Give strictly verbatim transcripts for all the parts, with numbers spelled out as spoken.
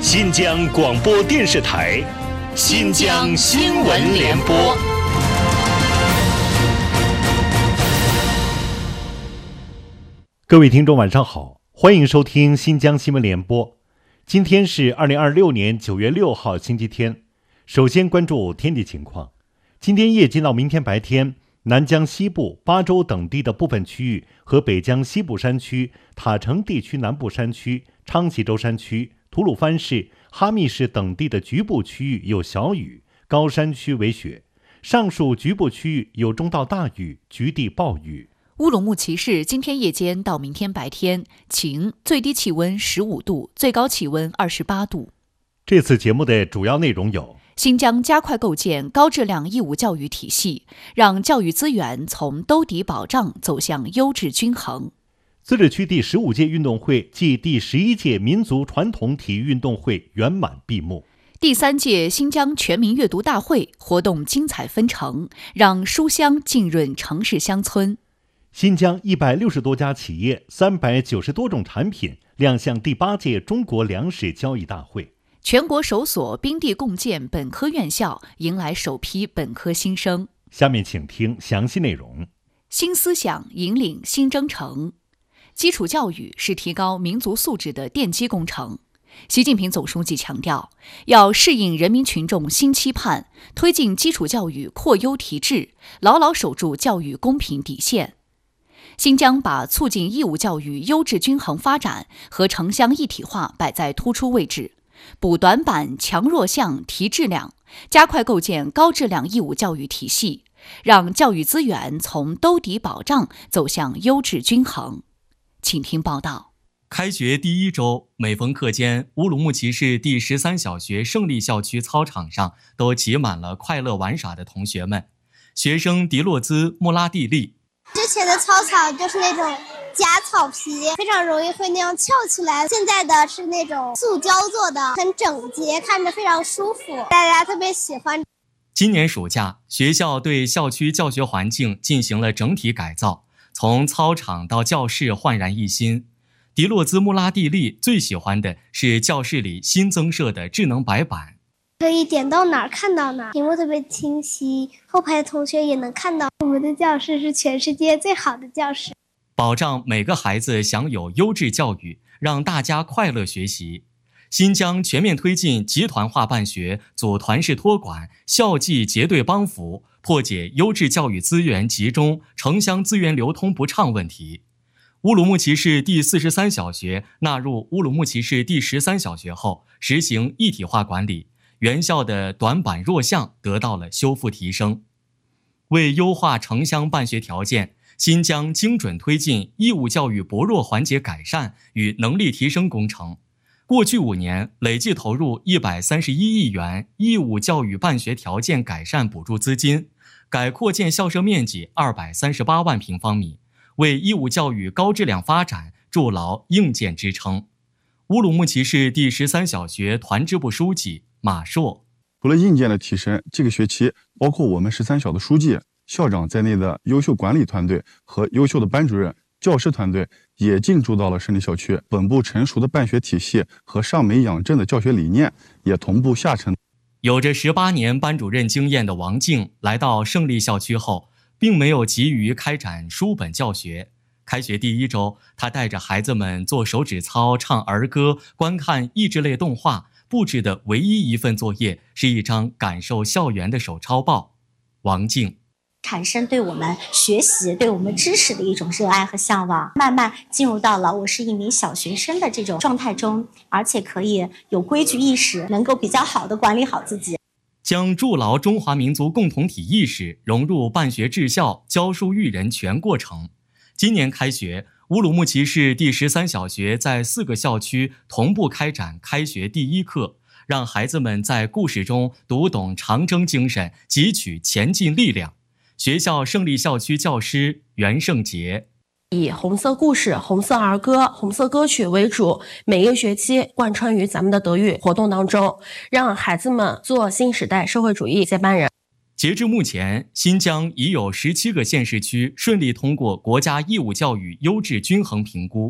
新疆广播电视台新疆新闻联播。各位听众晚上好，欢迎收听新疆新闻联播。今天是二零二六年九月六号星期天。首先关注天气情况。今天夜间到明天白天，南疆西部、巴州等地的部分区域和北疆西部山区、塔城地区南部山区、昌西州山区、吐鲁番市、哈密市等地的局部区域有小雨，高山区为雪。上述局部区域有中到大雨，局地暴雨。 乌鲁木齐市今天夜间到明天白天晴，最低气温十五度，最高气温二十八度。 这次节目的主要内容有： 新疆加快构建高质量义务教育体系，让教育资源从兜底保障走向优质均衡。 自治区第十五届运动会暨第十一届民族传统体育运动会圆满闭幕。 第三届新疆全民阅读大会活动精彩纷呈，让书香浸润城市乡村。 新疆一百六十多家企业、三百九十多种产品亮相第八届中国粮食交易大会。 全国首所冰地共建本科院校迎来首批本科新生。 下面请听详细内容。 新思想引领新征程。基础教育是提高民族素质的奠基工程。习近平总书记强调，要适应人民群众新期盼，推进基础教育扩优提质，牢牢守住教育公平底线。新疆把促进义务教育优质均衡发展和城乡一体化摆在突出位置，补短板、强弱项、提质量，加快构建高质量义务教育体系，让教育资源从兜底保障走向优质均衡。请听报道。 开学第一周，每逢课间，乌鲁木齐市第十三小学胜利校区操场上都挤满了快乐玩耍的同学们。学生迪洛兹·穆拉蒂利： 之前的操场就是那种假草皮，非常容易会那样翘起来，现在的是那种塑胶做的，很整洁，看着非常舒服，大家特别喜欢。 今年暑假，学校对校区教学环境进行了整体改造，从操场到教室焕然一新。迪洛兹·穆拉蒂利最喜欢的是教室里新增设的智能白板， 可以点到哪儿看到哪儿，屏幕特别清晰，后排的同学也能看到。我们的教室是全世界最好的教室， 保障每个孩子享有优质教育，让大家快乐学习。新疆全面推进集团化办学、组团式托管、校际结对帮扶，破解优质教育资源集中、城乡资源流通不畅问题。乌鲁木齐市第四十三小学纳入乌鲁木齐市第十三小学后，实行一体化管理，原校的短板弱项得到了修复提升。为优化城乡办学条件，新疆精准推进义务教育薄弱环节改善与能力提升工程。过去五年，累计投入一百三十一亿元义务教育办学条件改善补助资金，改扩建校舍面积二百三十八万平方米，为义务教育高质量发展筑牢硬件支撑。乌鲁木齐市第十三小学团支部书记马硕： 除了硬件的提升，这个学期包括我们十三小的书记、校长在内的优秀管理团队和优秀的班主任、教师团队也进驻到了胜利校区，本部成熟的办学体系和上美养正的教学理念也同步下沉。 有着十八年班主任经验的王静来到胜利校区后，并没有急于开展书本教学。开学第一周，他带着孩子们做手指操、唱儿歌、观看益智类动画，布置的唯一一份作业是一张感受校园的手抄报。王静： 产生对我们学习、对我们知识的一种热爱和向往，慢慢进入到了我是一名小学生的这种状态中，而且可以有规矩意识，能够比较好的管理好自己。 将筑牢中华民族共同体意识融入办学治校、教书育人全过程。今年开学，乌鲁木齐市第十三小学在四个校区同步开展开学第一课，让孩子们在故事中读懂长征精神，汲取前进力量。学校胜利校区教师袁胜杰： 以红色故事、红色儿歌、红色歌曲为主，每一个学期贯穿于咱们的德育活动当中，让孩子们做新时代社会主义接班人。 截至目前，新疆已有十七个县市区顺利通过国家义务教育优质均衡评估，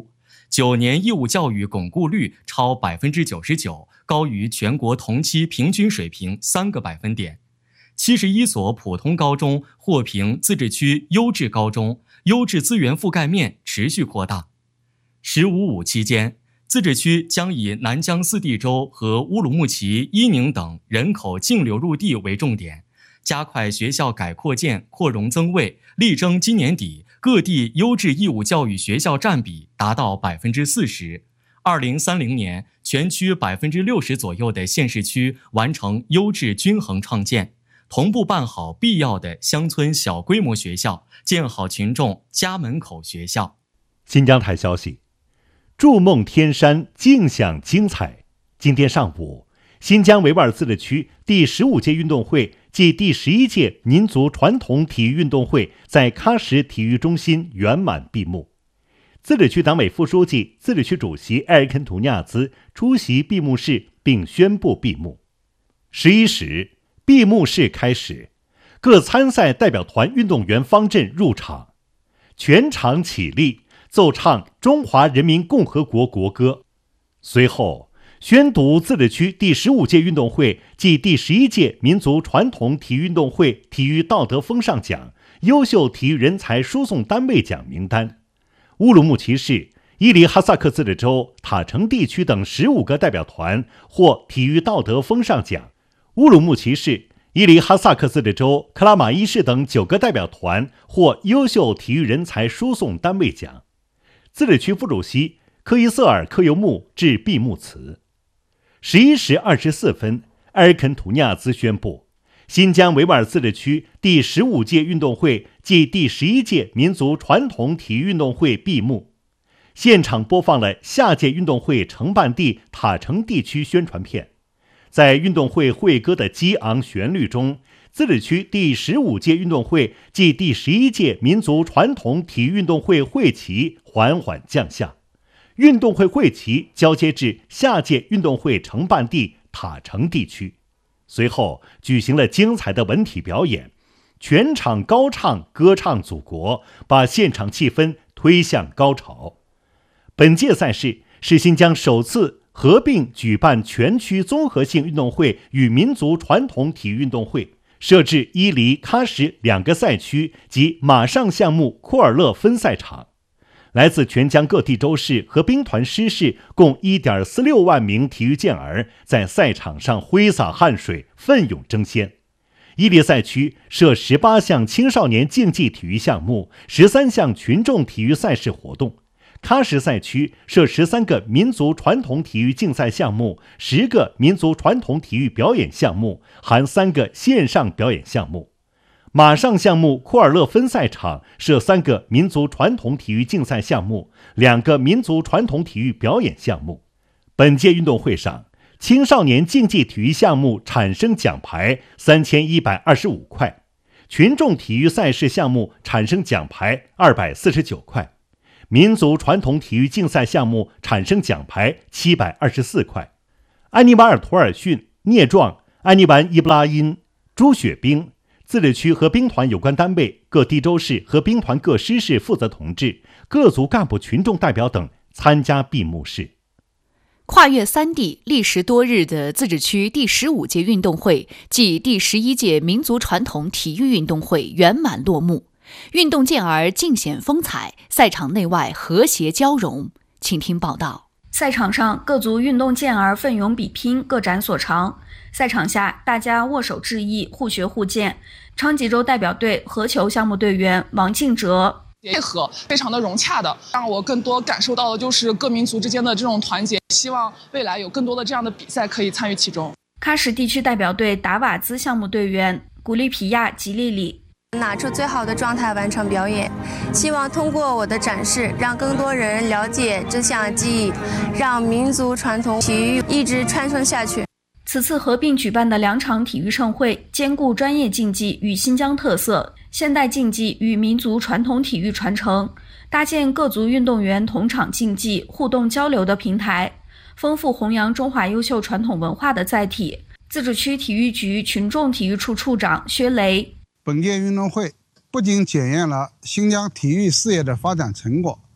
九年义务教育巩固率超百分之九十九，高于全国同期平均水平三个百分点。七十一所普通高中获评自治区优质高中，优质资源覆盖面持续扩大。十五五期间，自治区将以南疆四地州和乌鲁木齐、伊宁等人口净流入地为重点，加快学校改扩建、扩容增位，力争今年底各地优质义务教育学校占比达到百分之四十。二零三零年，全区百分之六十左右的县市区完成优质均衡创建，同步办好必要的乡村小规模学校，建好群众家门口学校。 新疆台消息，筑梦天山，尽享精彩。今天上午，新疆维吾尔自治区第十五届运动会暨第十一届民族传统体育运动会在喀什体育中心圆满闭幕。自治区党委副书记、自治区主席埃尔肯图尼亚兹出席闭幕式并宣布闭幕。十一时，闭幕式开始，各参赛代表团运动员方阵入场，全场起立，奏唱中华人民共和国国歌。随后，宣读自治区第十五届运动会暨第十一届民族传统体育运动会体育道德风尚奖、优秀体育人才输送单位奖名单。乌鲁木齐市、伊犁哈萨克自治州、塔城地区等十五个代表团获体育道德风尚奖。乌鲁木齐市、伊犁哈萨克自治州、克拉玛依市等九个代表团获优秀体育人才输送单位奖。自治区副主席科伊瑟尔科尤木致闭幕词。十一时二十四分，埃尔肯图尼亚兹宣布，新疆维吾尔自治区第十五届运动会暨第十一届民族传统体育运动会闭幕。现场播放了下届运动会承办地塔城地区宣传片。在运动会会歌的激昂旋律中，自治区第十五届运动会暨第十一届民族传统体育运动会会旗缓缓降下，运动会会旗交接至下届运动会承办地塔城地区。随后举行了精彩的文体表演，全场高唱歌唱祖国，把现场气氛推向高潮。本届赛事是新疆首次合并举办全区综合性运动会与民族传统体育运动会，设置伊犁、喀什两个赛区及马上项目库尔勒分赛场。来自全疆各地州市和兵团师事共 一点四六万名体育健儿在赛场上挥洒汗水，奋勇争先。伊犁赛区设十八项青少年竞技体育项目，十三项群众体育赛事活动。喀什赛区设十三个民族传统体育竞赛项目，十个民族传统体育表演项目，含三个线上表演项目。马上项目库尔勒分赛场设三个民族传统体育竞赛项目，两个民族传统体育表演项目。本届运动会上，青少年竞技体育项目产生奖牌三千一百二十五块，群众体育赛事项目产生奖牌二百四十九块，民族传统体育竞赛项目产生奖牌七百二十四块。安尼瓦尔图尔逊、聂壮、安尼完伊布拉因、朱雪冰、自治区和兵团有关单位、各地州市和兵团各师事负责同志、各族干部群众代表等参加闭幕式。 跨越三地、历时多日的自治区第十五届运动会暨第十一届民族传统体育运动会圆满落幕，运动健儿尽显风采，赛场内外和谐交融。请听报道。 赛场上，各族运动健儿奋勇比拼，各展所长。赛场下，大家握手致意，互学互鉴。昌吉州代表队合球项目队员王敬哲。 配合非常的融洽的，让我更多感受到的就是各民族之间的这种团结。希望未来有更多的这样的比赛可以参与其中。 喀什地区代表队达瓦兹项目队员古利皮亚吉利里。 拿出最好的状态完成表演，希望通过我的展示，让更多人了解这项技艺，让民族传统体育一直传承下去。 此次合并举办的两场体育盛会，兼顾专业竞技与新疆特色、现代竞技与民族传统体育传承，搭建各族运动员同场竞技、互动交流的平台，丰富弘扬中华优秀传统文化的载体。自治区体育局群众体育处处长薛雷。 本届运动会不仅检验了新疆体育事业的发展成果，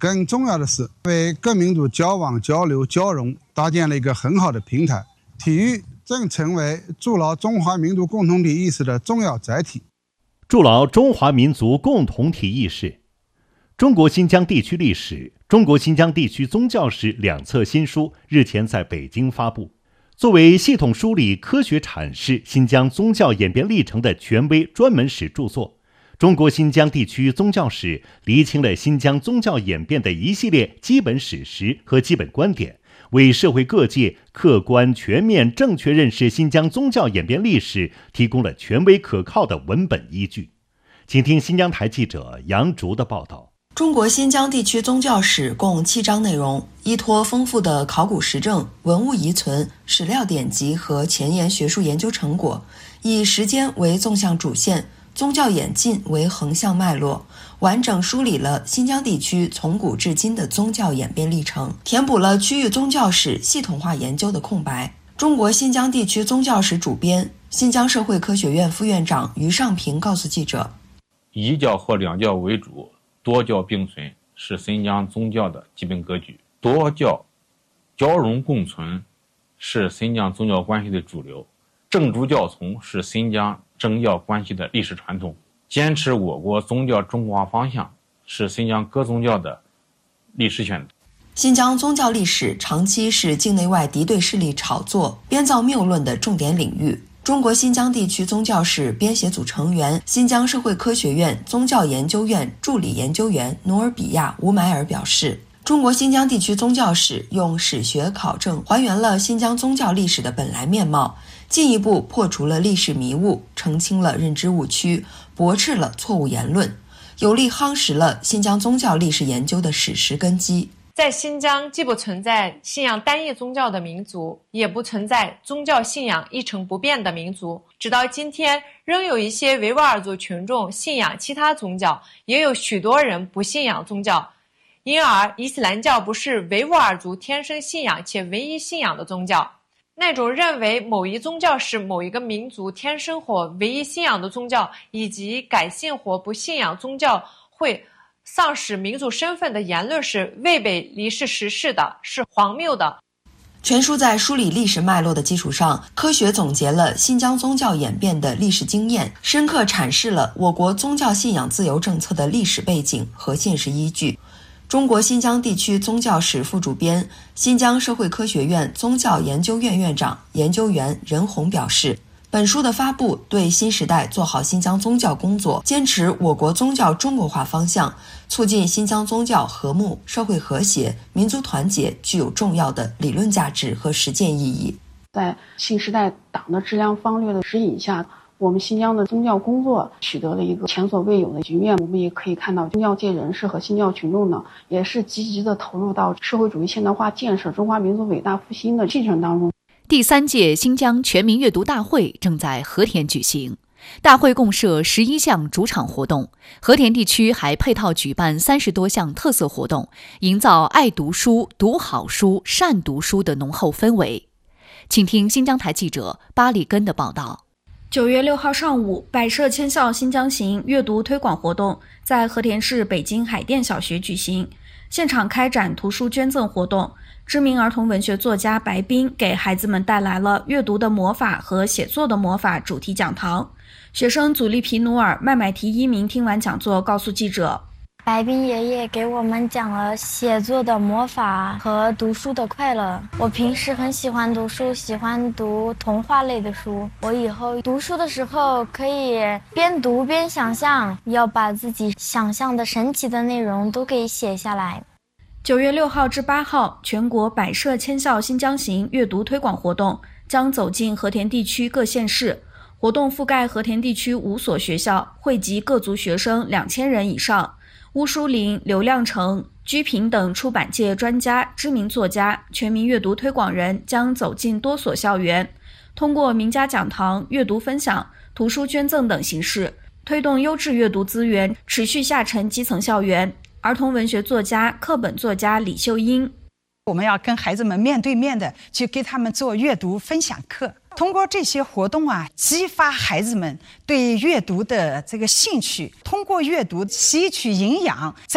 更重要的是为各民族交往、交流、交融搭建了一个很好的平台。体育正成为筑牢中华民族共同体意识的重要载体。 筑牢中华民族共同体意识。中国新疆地区历史、中国新疆地区宗教史两册新书日前在北京发布。作为系统梳理、科学阐释新疆宗教演变历程的权威专门史著作，中国新疆地区宗教史厘清了新疆宗教演变的一系列基本史实和基本观点，为社会各界客观、全面、正确认识新疆宗教演变历史提供了权威可靠的文本依据。请听新疆台记者杨竹的报道。 中国新疆地区宗教史共七章内容，依托丰富的考古实证、文物遗存、史料典籍和前沿学术研究成果，以时间为纵向主线，宗教演进为横向脉络，完整梳理了新疆地区从古至今的宗教演变历程，填补了区域宗教史系统化研究的空白。中国新疆地区宗教史主编、新疆社会科学院副院长于尚平告诉记者， 一教或两教为主，多教并存是新疆宗教的基本格局，多教交融共存是新疆宗教关系的主流，正主教从是新疆政教关系的历史传统，坚持我国宗教中国化方向是新疆各宗教的历史选择。 新疆宗教历史长期是境内外敌对势力炒作、编造谬论的重点领域。中国新疆地区宗教史编写组成员、新疆社会科学院宗教研究院助理研究员努尔比亚·乌买尔表示，中国新疆地区宗教史用史学考证还原了新疆宗教历史的本来面貌，进一步破除了历史迷雾，澄清了认知误区，驳斥了错误言论，有力夯实了新疆宗教历史研究的史实根基。 在新疆，既不存在信仰单一宗教的民族，也不存在宗教信仰一成不变的民族。直到今天，仍有一些维吾尔族群众信仰其他宗教，也有许多人不信仰宗教。因而，伊斯兰教不是维吾尔族天生信仰且唯一信仰的宗教。那种认为某一宗教是某一个民族天生或唯一信仰的宗教，以及改信或不信仰宗教会丧失民族身份的言论是违背历史实事的，是荒谬的。 全书在梳理历史脉络的基础上，科学总结了新疆宗教演变的历史经验，深刻阐释了我国宗教信仰自由政策的历史背景和现实依据。中国新疆地区宗教史副主编、新疆社会科学院宗教研究院院长、研究员任红表示，本书的发布对新时代做好新疆宗教工作、坚持我国宗教中国化方向、促进新疆宗教和睦、社会和谐、民族团结具有重要的理论价值和实践意义。 在新时代党的质量方略的指引下，我们新疆的宗教工作取得了一个前所未有的局面。我们也可以看到，宗教界人士和新教群众呢，也是积极的投入到社会主义现代化建设、中华民族伟大复兴的进程当中。 第三届新疆全民阅读大会正在和田举行，大会共设十一项主场活动，和田地区还配套举办三十多项特色活动，营造爱读书、读好书、善读书的浓厚氛围。请听新疆台记者巴里根的报道。 九月六号上午，百社千校新疆行阅读推广活动在和田市北京海淀小学举行，现场开展图书捐赠活动。知名儿童文学作家白冰给孩子们带来了阅读的魔法和写作的魔法主题讲堂。学生祖利皮努尔、麦麦提一鸣听完讲座告诉记者， 白冰爷爷给我们讲了写作的魔法和读书的快乐。我平时很喜欢读书，喜欢读童话类的书。我以后读书的时候可以边读边想象，要把自己想象的神奇的内容都给写下来。 九月六号至八号，全国百社千校新疆行阅读推广活动将走进和田地区各县市，活动覆盖和田地区五所学校，汇集各族学生两千人以上。邬书林、刘亮程、居平等出版界专家、知名作家、全民阅读推广人将走进多所校园，通过名家讲堂、阅读分享、图书捐赠等形式，推动优质阅读资源持续下沉基层校园。儿童文学作家、课本作家李秀英， 我们要跟孩子们面对面的去给他们做阅读分享课，通过这些活动啊，激发孩子们对阅读的这个兴趣，通过阅读吸取营养，在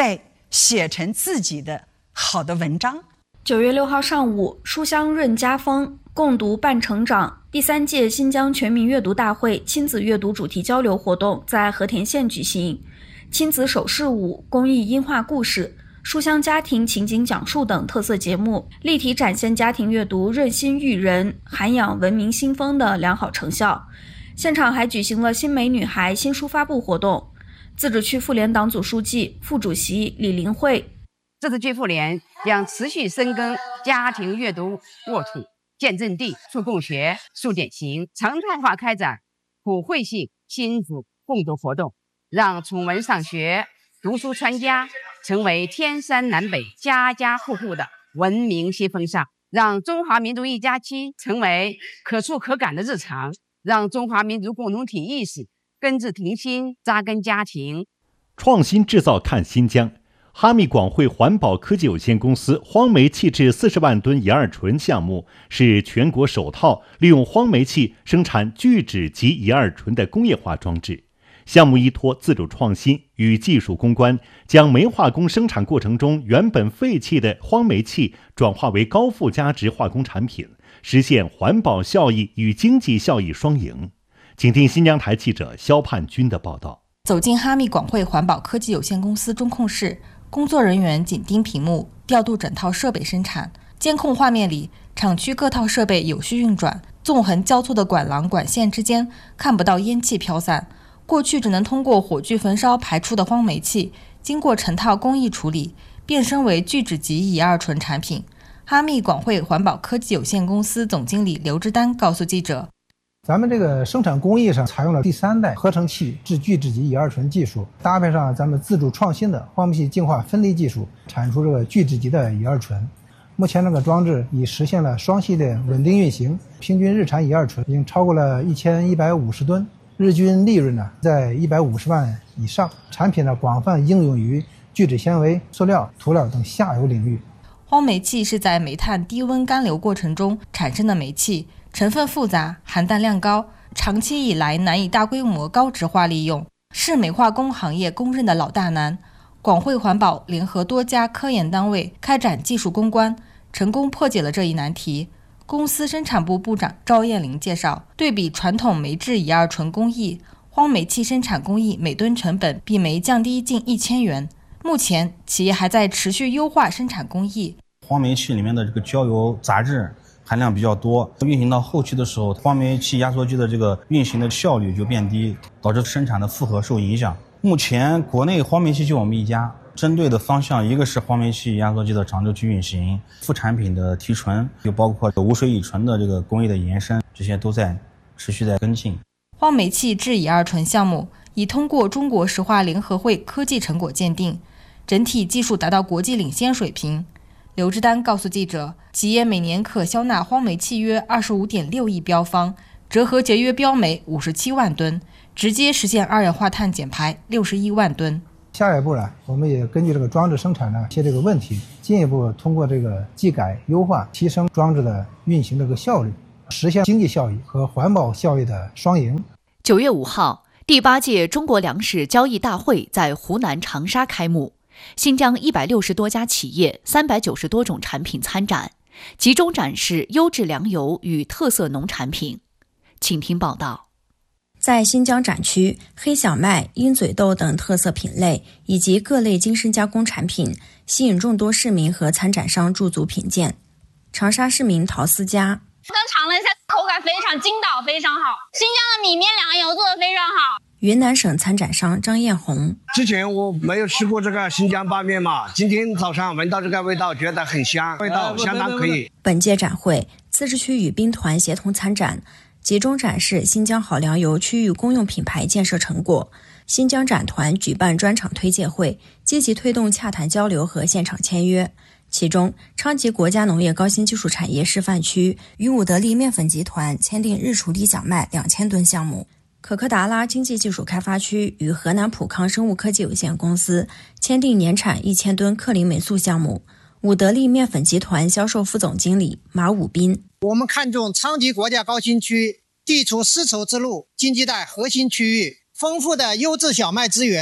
写成自己的好的文章。 九月六号上午，书香润家风，共读伴成长第三届新疆全民阅读大会亲子阅读主题交流活动在和田县举行。亲子手势舞、公益音画故事、书香家庭情景讲述等特色节目，立体展现家庭阅读润心育人、涵养文明新风的良好成效。现场还举行了新美女孩新书发布活动。自治区妇联党组书记、副主席李林慧， 自治区妇联将持续深耕家庭阅读沃土、见证地、树共学、树典型，常态化开展普惠性亲子共读活动，让宠文上学、读书传家成为天山南北家家户户的文明新风尚，让中华民族一家亲成为可触可感的日常，让中华民族共同体意识根治停心，扎根家庭。 创新制造看新疆，哈密广汇环保科技有限公司荒煤气制四十万吨乙二醇项目是全国首套利用荒煤气生产聚酯级乙二醇的工业化装置。项目依托自主创新与技术攻关，将煤化工生产过程中原本废弃的荒煤气转化为高附加值化工产品，实现环保效益与经济效益双赢。请听新疆台记者肖盼军的报道。 走进哈密广汇环保科技有限公司中控室，工作人员紧盯屏幕，调度整套设备生产。监控画面里，厂区各套设备有序运转，纵横交错的管廊管线之间看不到烟气飘散。过去只能通过火炬焚烧排出的荒煤气，经过成套工艺处理，变身为聚酯级乙二醇产品。哈密广汇环保科技有限公司总经理刘志丹告诉记者， 咱们这个生产工艺上采用了第三代合成器制聚酯级乙二醇技术，搭配上咱们自主创新的荒煤气净化分离技术，产出这个聚酯级的乙二醇。目前这个装置已实现了双系列稳定运行，平均日产乙二醇已经超过了一千一百五十吨，日均利润呢在一百五十万以上。产品呢广泛应用于聚酯纤维、塑料、涂料等下游领域。 荒煤气是在煤炭低温干流过程中产生的煤气，成分复杂，含氮量高，长期以来难以大规模高质化利用，是煤化工行业公认的老大难。广汇环保联合多家科研单位开展技术攻关，成功破解了这一难题。公司生产部部长赵艳玲介绍，对比传统煤制乙二醇工艺，荒煤气生产工艺每吨成本比煤降低近一千元。目前，企业还在持续优化生产工艺。 荒煤气里面的这个焦油杂质含量比较多，运行到后期的时候，荒煤气压缩机的这个运行的效率就变低，导致生产的负荷受影响。目前国内荒煤气就我们一家，针对的方向一个是荒煤气压缩机的长周期运行，副产品的提纯，又包括无水乙醇的这个工艺的延伸，这些都在持续在跟进。 荒煤气制乙二醇项目已通过中国石化联合会科技成果鉴定，整体技术达到国际领先水平。刘志丹告诉记者，企业每年可销纳荒煤气约 二十五点六亿标方，折合节约标煤五十七万吨，直接实现二氧化碳减排六十一万吨。 下一步呢，我们也根据这个装置生产呢一些这个问题，进一步通过这个技改优化，提升装置的运行这个效率，实现经济效益和环保效益的双赢。 九月五号，第八届中国粮食交易大会在湖南长沙开幕。新疆一百六十多家企业、三百九十多种产品参展，集中展示优质粮油与特色农产品。请听报道。 在新疆展区，黑小麦、鹰嘴豆等特色品类以及各类精深加工产品，吸引众多市民和参展商驻足品鉴。长沙市民陶思佳， 刚尝了一下，口感非常筋道，非常好。新疆的米面粮油做得非常好。 云南省参展商张艳红， 之前我没有吃过这个新疆拌面嘛，今天早上闻到这个味道，觉得很香，味道相当可以。 本届展会，自治区与兵团协同参展，集中展示新疆好粮油区域公用品牌建设成果。新疆展团举办专场推介会，积极推动洽谈交流和现场签约。其中，昌吉国家农业高新技术产业示范区与伍德利面粉集团签订日处理小麦两千吨项目。可可达拉经济技术开发区与河南普康生物科技有限公司签订年产一千吨克林霉素项目。伍德利面粉集团销售副总经理马武斌， 我们看重昌吉国家高新区地处丝绸之路经济带核心区域，丰富的优质小麦资源，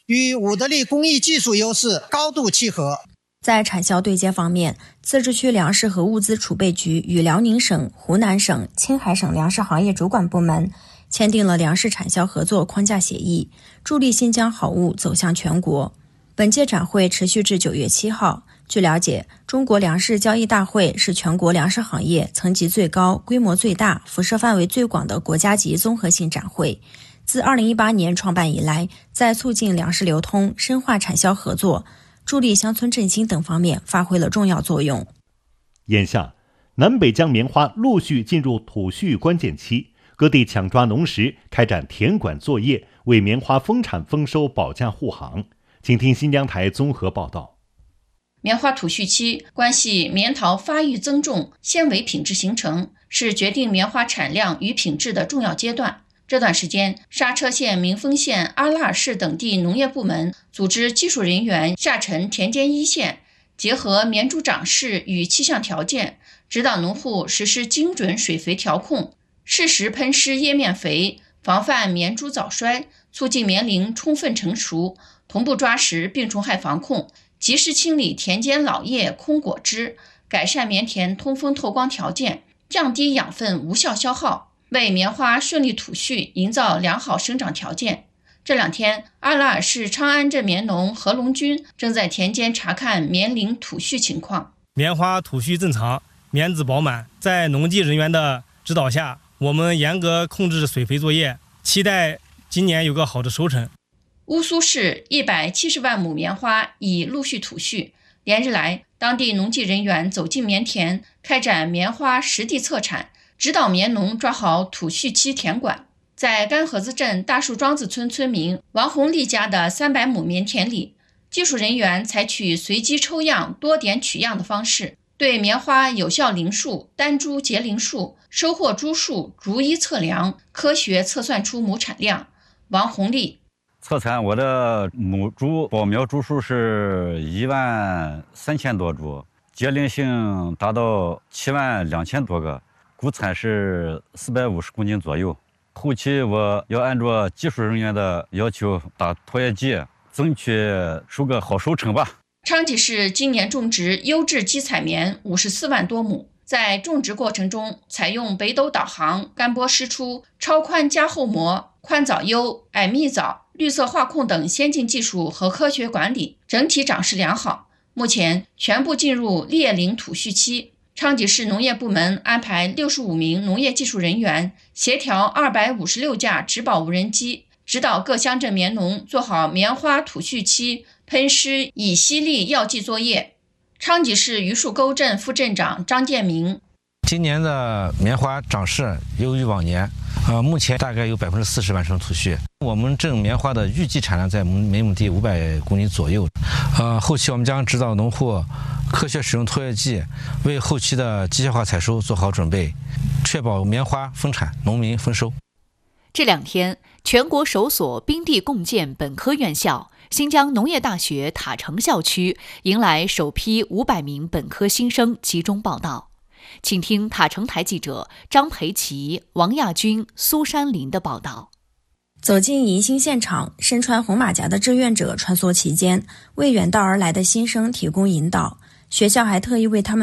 与武德力工艺技术优势高度契合。 在产销对接方面，自治区粮食和物资储备局与辽宁省、湖南省、青海省粮食行业主管部门签订了粮食产销合作框架协议，助力新疆好物走向全国。本届展会持续至九月七号。据了解，中国粮食交易大会是全国粮食行业层级最高、规模最大、辐射范围最广的国家级综合性展会。自二零一八年创办以来，在促进粮食流通、深化产销合作、助力乡村振兴等方面发挥了重要作用。 眼下，南北疆棉花陆续进入土畜关键期，各地抢抓农时，开展田管作业，为棉花丰产丰收保驾护航。请听新疆台综合报道。 棉花土畜期关系棉桃发育增重、纤维品质形成，是决定棉花产量与品质的重要阶段。这段时间，莎车县、鸣丰县、阿拉尔市等地农业部门组织技术人员下沉田间一线，结合棉株长势与气象条件，指导农户实施精准水肥调控，适时喷施叶面肥，防范棉株早衰，促进棉龄充分成熟，同步抓实病虫害防控，及时清理田间老叶、空果枝，改善棉田通风透光条件，降低养分无效消耗，为棉花顺利吐蓄营造良好生长条件。这两天，阿拉尔市昌安镇棉农何龙军正在田间查看棉龄吐蓄情况。 棉花吐蓄正常，棉籽饱满，在农技人员的指导下，我们严格控制水肥作业，期待今年有个好的收成。 乌苏市一百七十万亩棉花已陆续吐蓄，连日来，当地农技人员走进棉田，开展棉花实地测产，指导棉农抓好吐蓄期田管。在干河子镇大树庄子村村民王红丽家的三百亩棉田里，技术人员采取随机抽样、多点取样的方式，对棉花有效龄数、单株结龄数、收获株数逐一测量，科学测算出亩产量。王红丽测产我的母株保苗株数是一万三千多株，结龄性达到七万两千多个，谷产是四百五十公斤左右。后期我要按照技术人员的要求打拖叶剂，争取收个好收成吧。 昌吉市今年种植优质基采棉五十四万多亩，在种植过程中采用北斗导航、干播湿出、超宽加厚膜、宽藻优、矮密藻、绿色化控等先进技术和科学管理，整体长势良好。目前全部进入猎龄吐蓄期。昌吉市农业部门安排六十五名农业技术人员，协调二百五十六架植保无人机，指导各乡镇棉农做好棉花吐蓄期喷施乙烯利药剂作业。昌吉市榆树沟镇副镇长张建明： 今年的棉花长势优于往年，呃，目前大概有百分之四十完成吐蓄。我们镇棉花的预计产量在每亩地五百公斤左右。呃，后期我们将指导农户科学使用拖叶剂，为后期的机械化采收做好准备，确保棉花丰产，农民丰收。 这两天，全国首所冰地共建本科院校新疆农业大学塔城校区迎来首批五百名本科新生集中报到。请听塔城台记者张培奇、王亚军、苏山林的报道。 走进迎新现场，身穿红马甲的志愿者穿梭其间，为远道而来的新生提供引导。学校还特意为他们